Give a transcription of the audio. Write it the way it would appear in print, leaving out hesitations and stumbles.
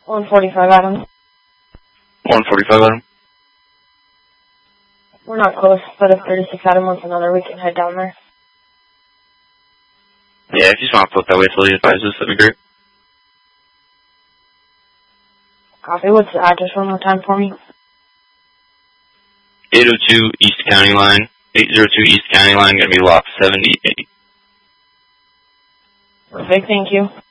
145 Adam. 145 Adam. We're not close, but if 36 Adam wants another, we can head down there. Yeah, if you just want to flip that way till he advises, that'd be great. Copy. What's the address one more time for me? 802 East County Line. 802 East County Line, gonna be lock 78. Perfect, thank you.